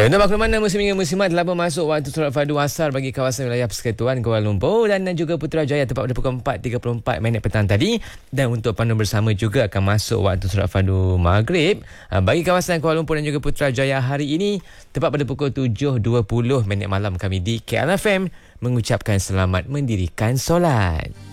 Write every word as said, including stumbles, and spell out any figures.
Ya, untuk makluman musim hingga musimat telah masuk waktu solat fardu asar bagi kawasan wilayah Persekutuan Kuala Lumpur dan juga Putrajaya tepat pada pukul empat tiga puluh empat minit petang tadi. Dan untuk pandu bersama juga akan masuk waktu solat fardu maghrib bagi kawasan Kuala Lumpur dan juga Putrajaya hari ini tepat pada pukul tujuh dua puluh minit malam. Kami di K L F M mengucapkan selamat mendirikan solat.